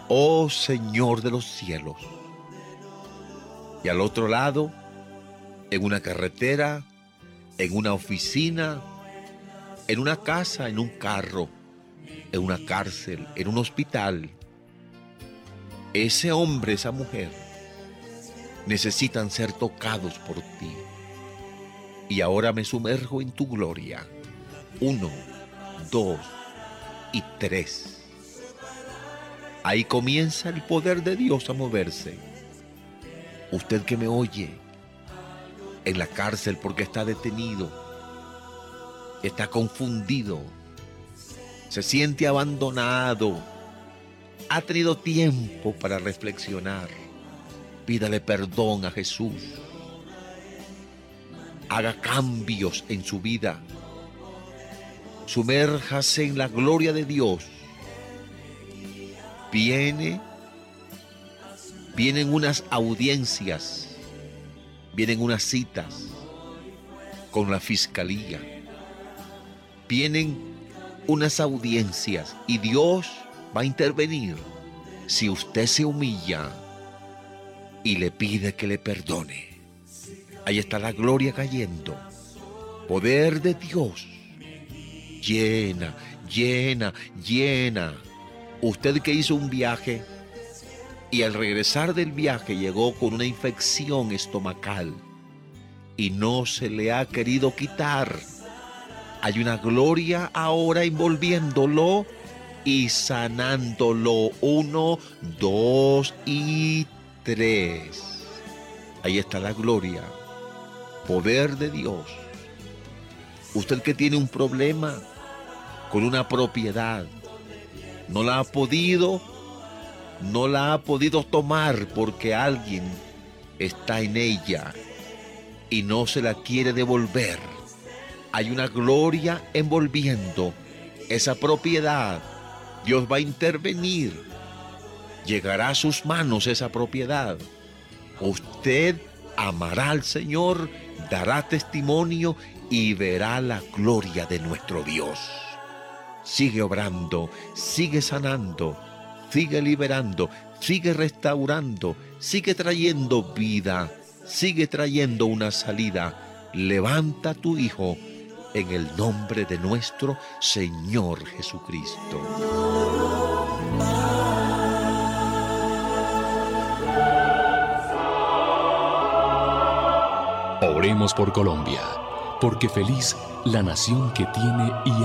oh Señor de los cielos. Y al otro lado, en una carretera, en una oficina, en una casa, en un carro, en una cárcel, en un hospital, ese hombre, esa mujer, necesitan ser tocados por ti. Y ahora me sumerjo en tu gloria. 1, 2 y 3. Ahí comienza el poder de Dios a moverse. Usted que me oye, en la cárcel porque está detenido, está confundido, se siente abandonado, ha tenido tiempo para reflexionar. Pídale perdón a Jesús. Haga cambios en su vida. Sumérjase en la gloria de Dios. Vienen unas audiencias, vienen unas citas con la fiscalía, vienen unas audiencias y Dios va a intervenir si usted se humilla y le pide que le perdone. Ahí está la gloria cayendo. Poder de Dios. Llena, llena, llena. Usted que hizo un viaje y al regresar del viaje llegó con una infección estomacal y no se le ha querido quitar. Hay una gloria ahora envolviéndolo y sanándolo. 1, 2 y 3. Ahí está la gloria. Poder de Dios. Usted que tiene un problema con una propiedad, no la ha podido tomar porque alguien está en ella y no se la quiere devolver. Hay una gloria envolviendo esa propiedad. Dios va a intervenir. Llegará a sus manos esa propiedad. Usted amará al Señor, dará testimonio y verá la gloria de nuestro Dios. Sigue obrando, sigue sanando, sigue liberando, sigue restaurando, sigue trayendo vida, sigue trayendo una salida. Levanta a tu hijo en el nombre de nuestro Señor Jesucristo. Oremos por Colombia, porque feliz la nación que tiene y